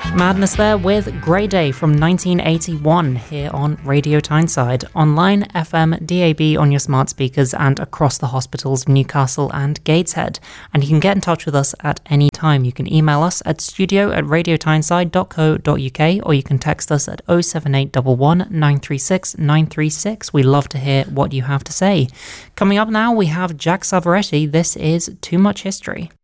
Madness there with Grey Day from 1981 here on Radio Tyneside, online, FM, DAB on your smart speakers and across the hospitals of Newcastle and Gateshead. And you can get in touch with us at any time. You can email us at studio@radiotyneside.co.uk or you can text us at 07811 936 936. We love to hear what you have to say. Coming up now we have Jack Savaretti. This is Too Much History.